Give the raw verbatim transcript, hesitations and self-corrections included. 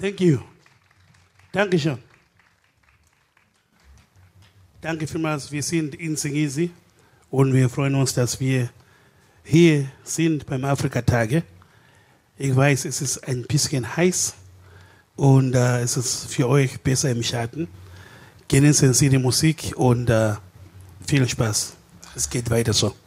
Thank you. Dankeschön. Danke vielmals. Wir sind in Zingisi und wir freuen uns, dass wir hier sind beim Afrika-Tage. Ich weiß, es ist ein bisschen heiß und äh, es ist für euch besser im Schatten. Genießen Sie die Musik und äh, viel Spaß. Es geht weiter so.